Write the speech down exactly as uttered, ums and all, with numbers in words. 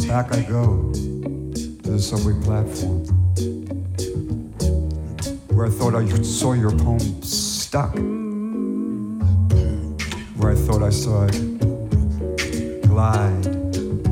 Back I go to the subway platform, where I thought I saw your poem stuck, where I thought I saw it glide